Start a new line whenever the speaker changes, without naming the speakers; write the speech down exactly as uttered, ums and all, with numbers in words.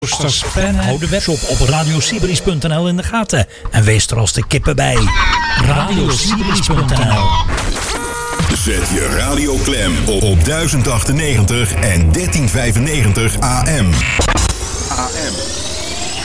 Hou de webshop op radio siberis punt n l in de gaten en wees er als de kippen bij. radio siberis punt n l.
Zet je radio klem op, op duizend achtennegentig en dertien vijfennegentig A M. A M.